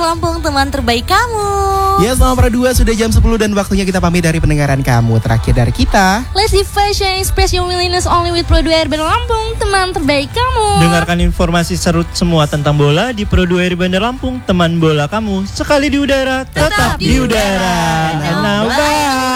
Lampung, teman terbaik kamu. Ya, selamat Pro 2, sudah jam 10 dan waktunya kita pamit dari pendengaran kamu. Terakhir dari kita, Let's be fashion, express your willingness only with Pro 2 Air Bandar Lampung, teman terbaik kamu. Dengarkan informasi seru semua tentang bola di Pro 2 Air Bandar Lampung, teman bola kamu. Sekali di udara, tetap di udara. Now, bye.